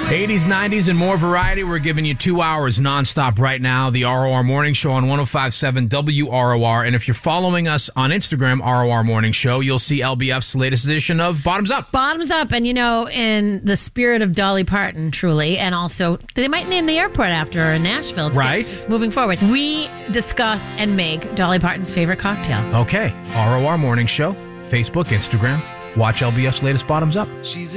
80s, 90s, and more variety. We're giving you 2 hours nonstop right now. The ROR Morning Show on 105.7 WROR. And if you're following us on Instagram, ROR Morning Show, you'll see LBF's latest edition of Bottoms Up. Bottoms Up. And, in the spirit of Dolly Parton, truly, and also they might name the airport after her in Nashville. It's moving forward. We discuss and make Dolly Parton's favorite cocktail. Okay. ROR Morning Show, Facebook, Instagram. Watch LBF's latest Bottoms Up.